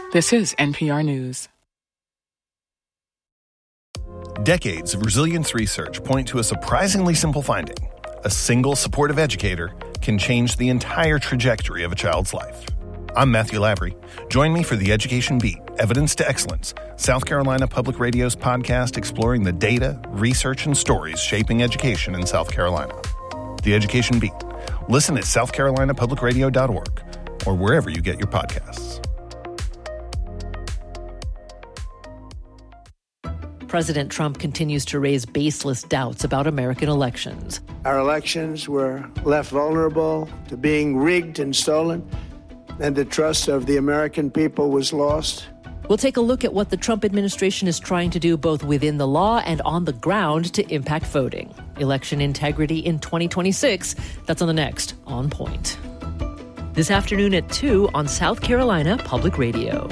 This is NPR News. Decades of resilience research point to a surprisingly simple finding. A single supportive educator can change the entire trajectory of a child's life. I'm Matthew Lavery. Join me for The Education Beat, Evidence to Excellence, South Carolina Public Radio's podcast exploring the data, research, and stories shaping education in South Carolina. The Education Beat. Listen at southcarolinapublicradio.org or wherever you get your podcasts. President Trump continues to raise baseless doubts about American elections. Our elections were left vulnerable to being rigged and stolen, and the trust of the American people was lost. We'll take a look at what the Trump administration is trying to do both within the law and on the ground to impact voting. Election integrity in 2026. That's on the next On Point. This afternoon at 2 on South Carolina Public Radio.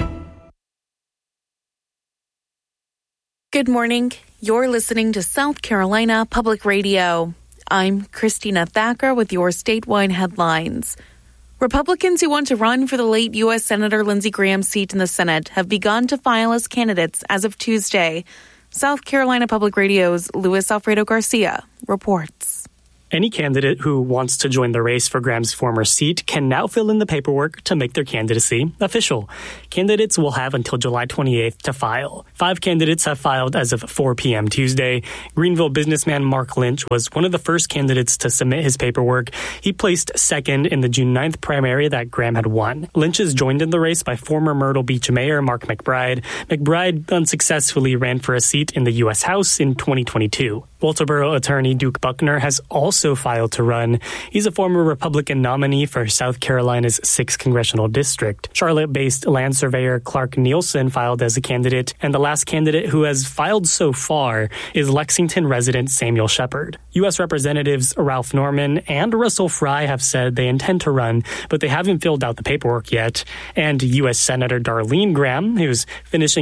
Good morning. You're listening to South Carolina Public Radio. I'm Christina Thacker with your statewide headlines. Republicans who want to run for the late U.S. Senator Lindsey Graham seat in the Senate have begun to file as candidates as of Tuesday. South Carolina Public Radio's Luis Alfredo Garcia reports. Any candidate who wants to join the race for Graham's former seat can now fill in the paperwork to make their candidacy official. Candidates will have until July 28th to file. 5 candidates have filed as of 4 p.m. Tuesday. Greenville businessman Mark Lynch was one of the first candidates to submit his paperwork. He placed second in the June 9th primary that Graham had won. Lynch is joined in the race by former Myrtle Beach Mayor Mark McBride. McBride unsuccessfully ran for a seat in the U.S. House in 2022. Walterboro attorney Duke Buckner has also filed to run. He's a former Republican nominee for South Carolina's 6th congressional district. Charlotte-based land surveyor Clark Nielsen filed as a candidate, and the last candidate who has filed so far is Lexington resident Samuel Shepard. U.S. Representatives Ralph Norman and Russell Fry have said they intend to run, but they haven't filled out the paperwork yet. And U.S. Senator Darlene Graham, who's finishing